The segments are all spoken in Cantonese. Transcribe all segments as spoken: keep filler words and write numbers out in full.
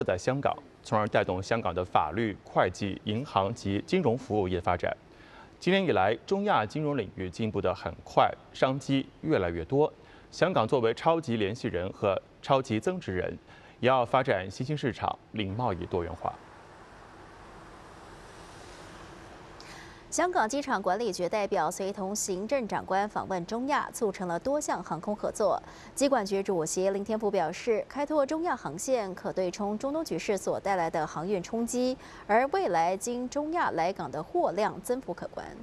在香港，从而带动香港的法律、会计、银行及金融服务业发展。今年以来，中亚金融领域进步得很快，商机越来越多。香港作为超级联系人和超级增值人，也要发展新兴市场，令贸易多元化。 香港机场管理局代表随同行政长官访问中亚，促成了多项航空合作。机管局主席林天福表示，开拓中亚航线可对冲中东局势所带来的航运冲击，而未来经中亚来港的货量增幅可观。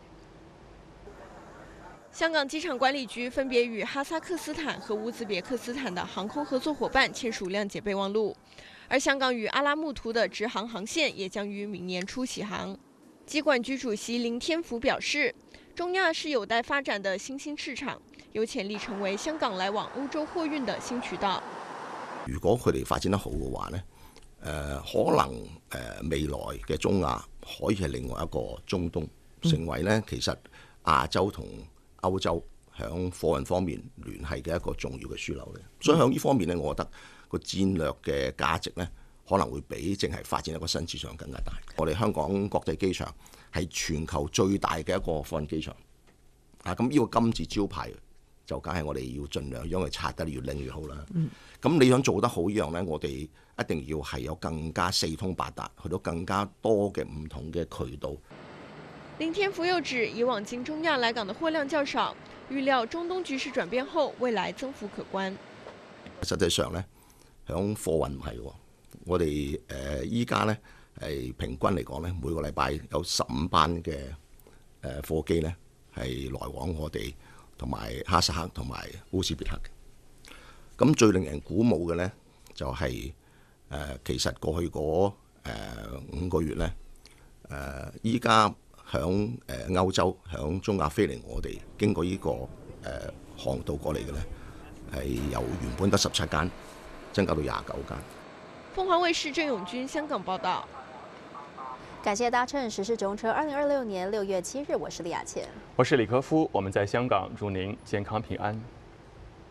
香港机场管理局分别与哈萨克斯坦和乌兹别克斯坦的航空合作伙伴签署谅解备忘录，而香港与阿拉木图的直航航线也将于明年初起航。 机管局主席林天福表示，中亚是有待发展的新兴市場，有潜力成為香港來往歐洲貨運的新渠道。 如果佢哋發展得好嘅話咧，誒、呃、可能誒、呃、未來嘅中亞可以係另外一個中東，成為咧其實亞洲同歐洲響貨運方面聯繫嘅一個重要嘅樞紐咧。所以喺呢方面咧，我覺得個戰略嘅價值咧， 可能會比淨係發展一個新市場更加大。我哋香港國際機場係全球最大嘅一個貨運機場，啊咁呢個金字招牌就梗係我哋要盡量將佢拆得越靚越好啦。咁、嗯、你想做得好呢樣呢，我哋一定要係有更加四通八達，去到更加多嘅唔同嘅渠道。 林天福又指，以往經中亞來港的貨量較少，預料中東局勢轉變後，未來增幅可觀。 實際上呢，響貨運唔係喎。 我哋誒依家咧係平均嚟講咧，每個禮拜有十五班嘅誒貨機咧係來往我哋同埋哈薩克同埋烏茲別克嘅。咁最令人鼓舞嘅咧就係、是、誒、呃、其實過去嗰誒、呃、五個月咧誒依家響誒歐洲響中亞飛嚟我哋經過呢、這個誒、呃、航道過嚟嘅咧係由原本得十七間增加到廿九間。 鳳凰衛視鄭永軍香港報道。 感謝搭乘時事中車。二零二六年六月七日，我是李雅倩， 我是李科夫。我們在香港，祝您健康平安。